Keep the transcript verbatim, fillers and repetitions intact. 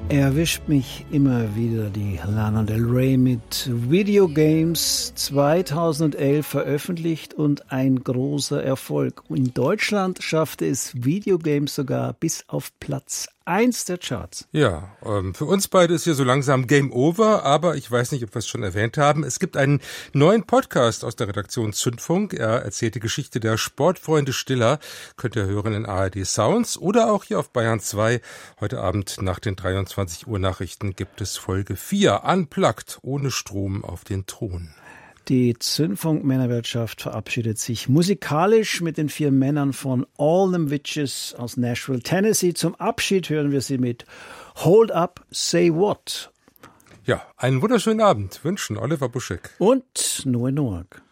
Erwischt mich immer wieder die Lana Del Rey mit Videogames, zweitausendelf veröffentlicht und ein großer Erfolg. In Deutschland schaffte es Videogames sogar bis auf Platz eins der Charts. Ja, ähm, für uns beide ist hier so langsam Game Over, aber ich weiß nicht, ob wir es schon erwähnt haben. Es gibt einen neuen Podcast aus der Redaktion Zündfunk. Er erzählt die Geschichte der Sportfreunde Stiller. Könnt ihr hören in A R D Sounds oder auch hier auf Bayern zwei. Heute Abend nach den dreiundzwanzig Uhr Nachrichten gibt es Folge vier, Unplugged, ohne Strom auf den Thron. Die Zündfunk-Männerwirtschaft verabschiedet sich musikalisch mit den vier Männern von All Them Witches aus Nashville, Tennessee. Zum Abschied hören wir sie mit Hold Up, Say What. Ja, einen wunderschönen Abend wünschen Oliver Buschek und Noe Noack.